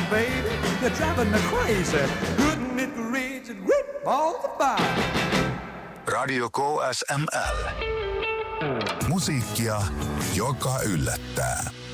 baby, you're driving me crazy. Couldn't it reach a great balls of fire? Radio KSML. Musiikkia, joka yllättää.